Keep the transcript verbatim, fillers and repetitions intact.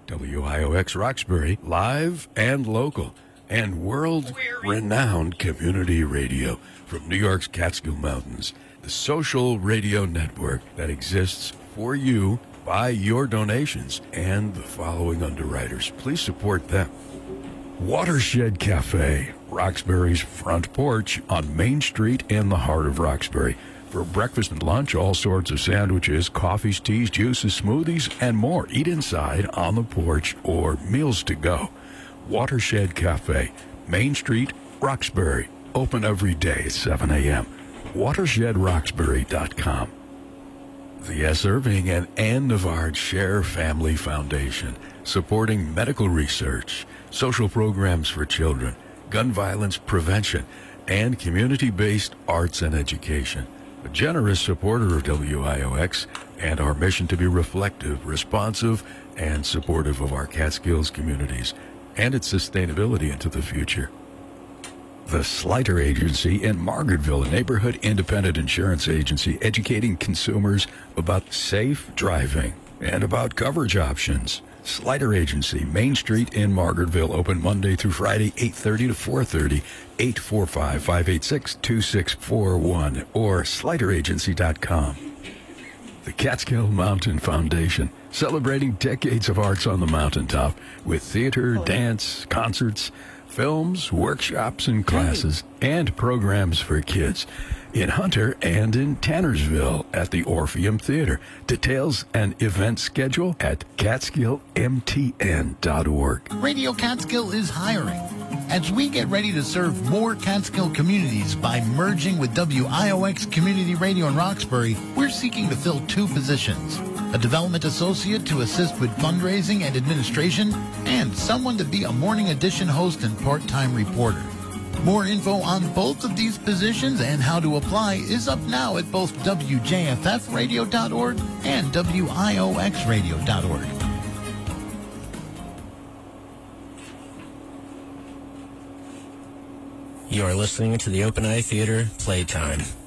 W I O X Roxbury, live and local, and world-renowned community radio from New York's Catskill Mountains, the social radio network that exists for you by your donations and the following underwriters. Please support them. Watershed Cafe, Roxbury's front porch on Main Street in the heart of Roxbury. For breakfast and lunch, all sorts of sandwiches, coffees, teas, juices, smoothies, and more. Eat inside, on the porch, or meals to go. Watershed Cafe, Main Street, Roxbury. Open every day at seven a.m. watershed roxbury dot com. The S. Irving and Ann Navard Share Family Foundation, supporting medical research, social programs for children, gun violence prevention, and community-based arts and education. A generous supporter of W I O X and our mission to be reflective, responsive, and supportive of our Catskills communities and its sustainability into the future. The Slider Agency in Margaretville, a neighborhood independent insurance agency educating consumers about safe driving and about coverage options. Slider Agency, Main Street in Margaretville, open Monday through Friday, eight thirty to four thirty, eight four five, five eight six, two six four one, or slider agency dot com. The Catskill Mountain Foundation, celebrating decades of arts on the mountaintop with theater, dance, concerts, films, workshops, and classes, and programs for kids in Hunter and in Tannersville at the Orpheum Theater. Details and event schedule at catskill m t n dot org. Radio Catskill is hiring. As we get ready to serve more Catskill communities by merging with W I O X Community Radio in Roxbury, we're seeking to fill two positions. A development associate to assist with fundraising and administration, and someone to be a morning edition host and part-time reporter. More info on both of these positions and how to apply is up now at both w j f f radio dot org and w i o x radio dot org. You are listening to the Open Eye Theater Playtime.